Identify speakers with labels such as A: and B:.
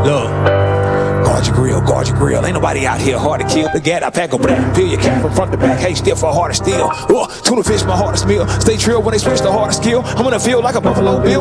A: Look. Guard your grill. Ain't nobody out here hard to kill. The gat I pack a black, peel your cap from front to back. Hey, still for harder steel. Tuna fish, my hardest meal. Stay trill when they switch the hardest skill. I'm gonna feel like a Buffalo Bill.